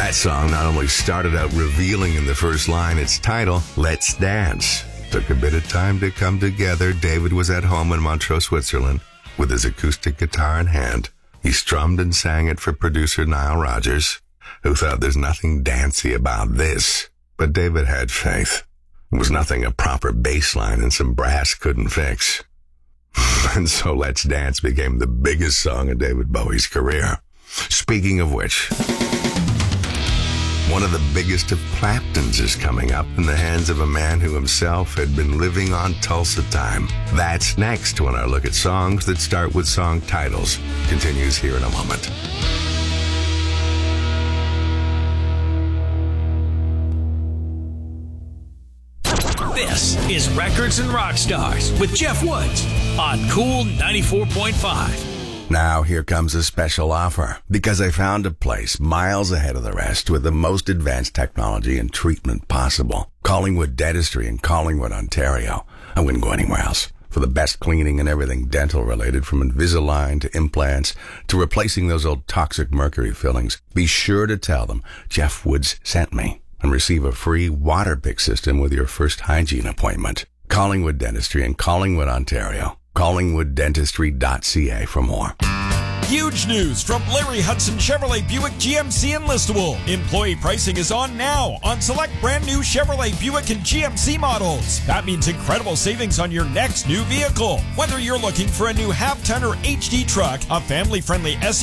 That song not only started out revealing in the first line its title, Let's Dance. Took a bit of time to come together. David was at home in Montreux, Switzerland, with his acoustic guitar in hand. He strummed and sang it for producer Nile Rodgers, who thought there's nothing dancey about this. But David had faith. It was nothing a proper bass line and some brass couldn't fix. And so Let's Dance became the biggest song in David Bowie's career. Speaking of which, one of the biggest of Clapton's is coming up in the hands of a man who himself had been living on Tulsa time. That's next when our look at songs that start with song titles continues here in a moment. This is Records and Rock Stars with Jeff Woods on Cool 94.5. Now here comes a special offer, because I found a place miles ahead of the rest with the most advanced technology and treatment possible. Collingwood Dentistry in Collingwood, Ontario. I wouldn't go anywhere else. For the best cleaning and everything dental related, from Invisalign to implants to replacing those old toxic mercury fillings. Be sure to tell them Jeff Woods sent me and receive a free water pick system with your first hygiene appointment. Collingwood Dentistry in Collingwood, Ontario. CollingwoodDentistry.ca for more. Huge news from Larry Hudson Chevrolet Buick GMC in Listowel. Employee pricing is on now on select brand new Chevrolet Buick and GMC models. That means incredible savings on your next new vehicle. Whether you're looking for a new half-ton or HD truck, a family-friendly SUV,